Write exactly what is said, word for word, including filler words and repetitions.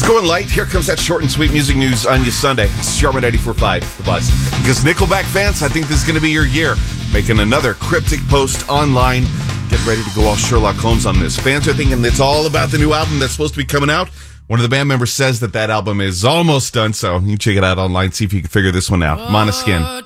going light. Here comes that short and sweet music news on your Sunday. It's Sharma ninety-four point five, The Buzz. Because Nickelback fans, I think this is going to be your year. Making another cryptic post online. Get ready to go all Sherlock Holmes on this. Fans are thinking it's all about the new album that's supposed to be coming out. One of the band members says that that album is almost done, so you can check it out online, see if you can figure this one out. Måneskin.